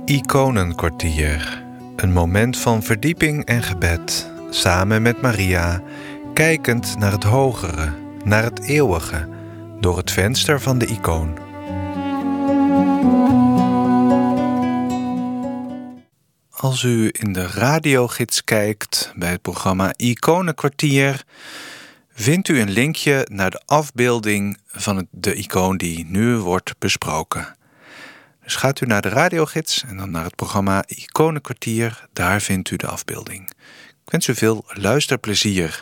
Iconenkwartier. Een moment van verdieping en gebed, samen met Maria, kijkend naar het hogere, naar het eeuwige, door het venster van de icoon. Als u in de radiogids kijkt bij het programma Iconenkwartier, vindt u een linkje naar de afbeelding van de icoon die nu wordt besproken. Dus gaat u naar de radiogids en dan naar het programma Iconenkwartier, daar vindt u de afbeelding. Ik wens u veel luisterplezier.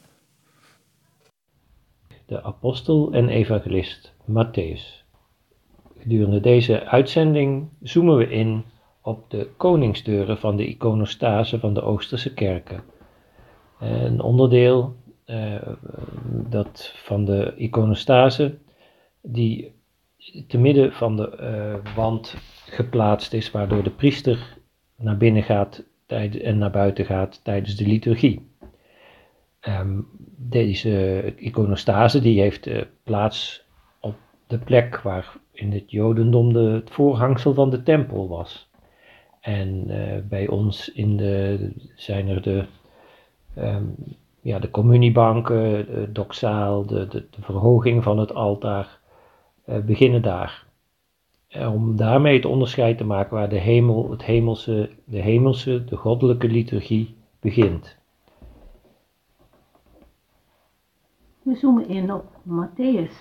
De apostel en evangelist Mattheüs. Gedurende deze uitzending zoomen we in op de koningsdeuren van de iconostase van de Oosterse kerken. Een onderdeel dat van de iconostase die te midden van de wand geplaatst is, waardoor de priester naar binnen gaat en naar buiten gaat tijdens de liturgie. Deze iconostase die heeft plaats op de plek waar in het Jodendom het voorhangsel van de tempel was. En bij ons zijn er de communiebanken, de doksaal, de verhoging van het altaar beginnen daar. Om daarmee het onderscheid te maken waar de goddelijke liturgie begint. We zoomen in op Mattheüs.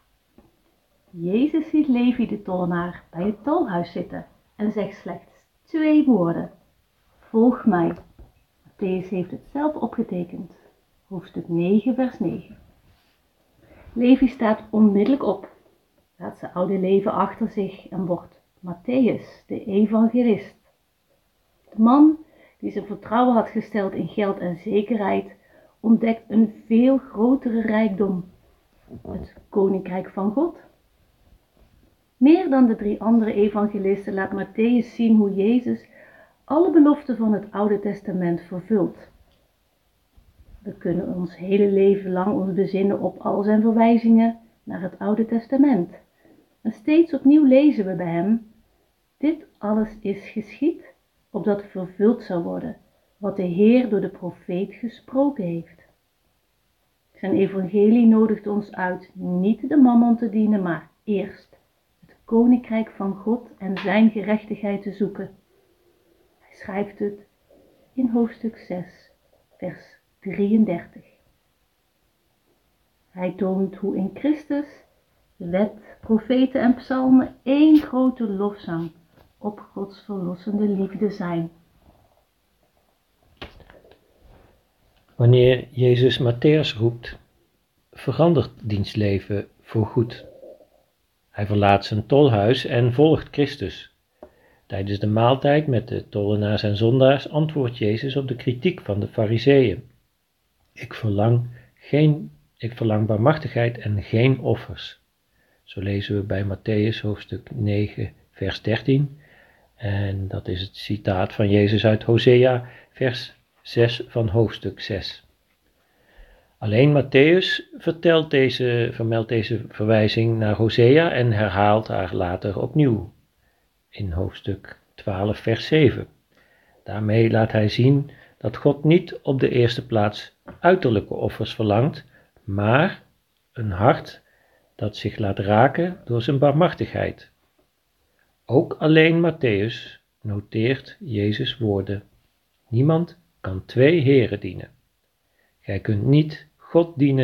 Jezus ziet Levi de tollenaar bij het tolhuis zitten en zegt slechts 2 woorden. Volg mij. Mattheüs heeft het zelf opgetekend. Hoofdstuk 9, vers 9. Levi staat onmiddellijk op, laat zijn oude leven achter zich en wordt Mattheüs, de evangelist. De man die zijn vertrouwen had gesteld in geld en zekerheid, ontdekt een veel grotere rijkdom, het koninkrijk van God. Meer dan de 3 andere evangelisten laat Mattheüs zien hoe Jezus alle beloften van het Oude Testament vervult. We kunnen ons hele leven lang ons bezinnen op al zijn verwijzingen naar het Oude Testament. En steeds opnieuw lezen we bij hem: dit alles is geschied, opdat vervuld zou worden wat de Heer door de profeet gesproken heeft. Zijn evangelie nodigt ons uit niet de mammon te dienen, maar eerst het koninkrijk van God en zijn gerechtigheid te zoeken. Hij schrijft het in hoofdstuk 6, vers 33. Hij toont hoe in Christus wet, profeten en psalmen één grote lofzang op Gods verlossende liefde zijn. Wanneer Jezus Matthäus roept, verandert diens leven voorgoed. Hij verlaat zijn tolhuis en volgt Christus. Tijdens de maaltijd met de tollenaars en zondaars antwoordt Jezus op de kritiek van de Farizeeën. Ik verlang barmhartigheid en geen offers. Zo lezen we bij Mattheüs hoofdstuk 9 vers 13. En dat is het citaat van Jezus uit Hosea vers 6 van hoofdstuk 6. Alleen Mattheüs vermeldt deze verwijzing naar Hosea en herhaalt haar later opnieuw in hoofdstuk 12 vers 7. Daarmee laat hij zien dat God niet op de eerste plaats uiterlijke offers verlangt, maar een hart dat zich laat raken door zijn barmhartigheid. Ook alleen Mattheüs noteert Jezus' woorden: niemand kan 2 heren dienen. Gij kunt niet God dienen